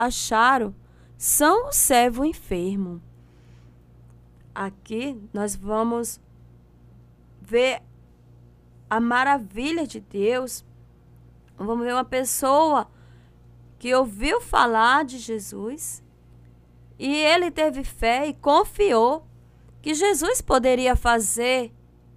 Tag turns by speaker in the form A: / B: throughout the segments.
A: acharam são o servo enfermo. Aqui nós vamos ver a maravilha de Deus. Vamos ver uma pessoa que ouviu falar de Jesus e ele teve fé e confiou que Jesus poderia fazer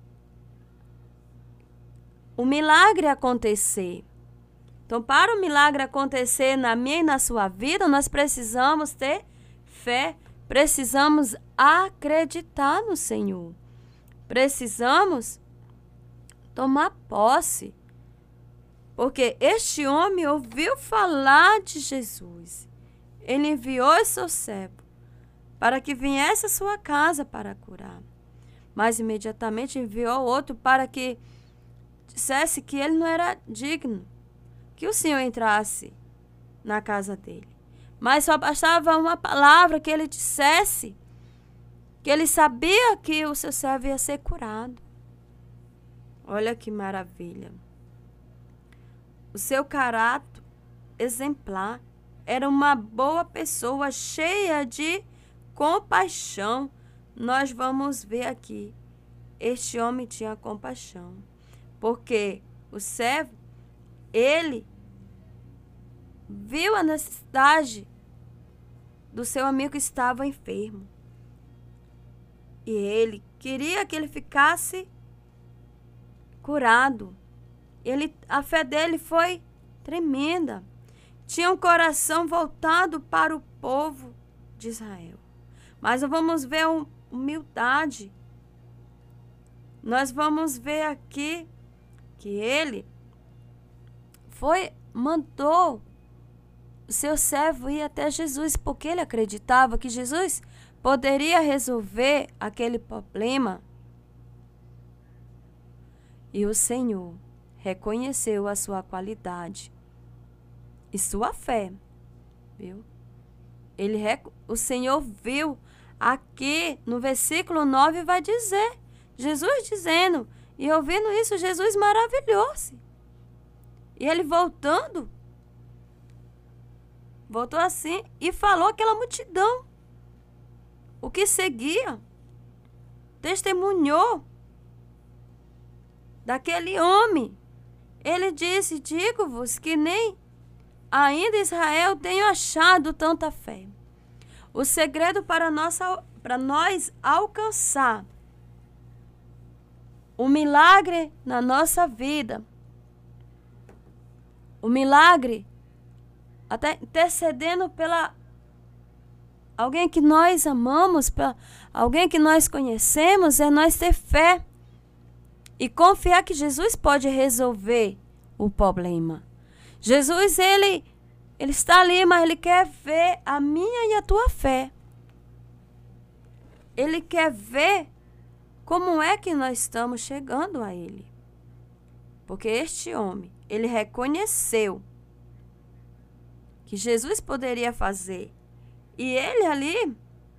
A: o milagre acontecer. Então, para o milagre acontecer na minha e na sua vida, nós precisamos ter fé, precisamos acreditar no Senhor. Precisamos tomar posse. Porque este homem ouviu falar de Jesus. Ele enviou o seu servo para que viesse à sua casa para curar. Mas imediatamente enviou outro para que dissesse que ele não era digno que o Senhor entrasse na casa dele. Mas só bastava uma palavra que ele dissesse, que ele sabia que o seu servo ia ser curado. Olha que maravilha. O seu caráter exemplar, era uma boa pessoa, cheia de compaixão. Nós vamos ver aqui, este homem tinha compaixão, porque o servo, ele viu a necessidade do seu amigo que estava enfermo. E ele queria que ele ficasse curado. A fé dele foi tremenda. Tinha um coração voltado para o povo de Israel. Mas vamos ver humildade. Nós vamos ver aqui que ele mandou o seu servo ir até Jesus, porque ele acreditava que Jesus poderia resolver aquele problema. E o Senhor reconheceu a sua qualidade e sua fé, viu? O Senhor viu aqui no versículo 9, vai dizer, Jesus dizendo, e ouvindo isso, Jesus maravilhou-se. E ele voltou assim e falou àquela multidão, o que seguia, testemunhou daquele homem. Ele disse, digo-vos que nem ainda Israel tenho achado tanta fé. O segredo para nós alcançar o milagre na nossa vida, o milagre até intercedendo pela alguém que nós amamos, pela alguém que nós conhecemos, é nós ter fé e confiar que Jesus pode resolver o problema. Jesus, ele está ali, mas ele quer ver a minha e a tua fé. Ele quer ver como é que nós estamos chegando a ele. Porque este homem, ele reconheceu que Jesus poderia fazer. E ele ali,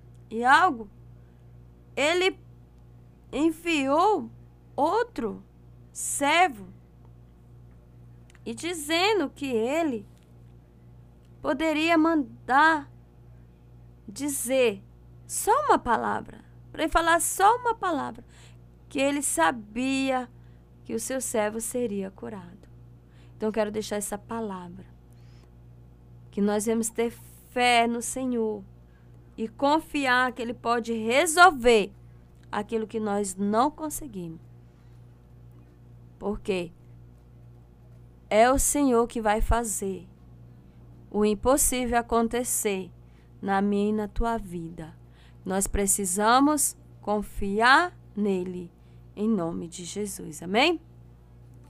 A: ele enviou outro servo e dizendo que ele poderia mandar dizer só uma palavra, para ele falar só uma palavra, que ele sabia que o seu servo seria curado. Então eu quero deixar essa palavra, que nós vamos ter fé no Senhor e confiar que ele pode resolver aquilo que nós não conseguimos. Porque é o Senhor que vai fazer o impossível acontecer na minha e na tua vida. Nós precisamos confiar nele, em nome de Jesus. Amém?